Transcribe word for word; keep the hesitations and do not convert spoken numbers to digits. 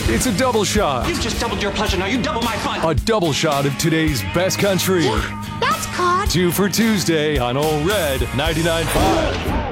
It's a double shot. You've just doubled your pleasure, now you double my fun. A double shot of today's best country. Yeah, that's caught. Two for Tuesday on Ole Red ninety-nine point five.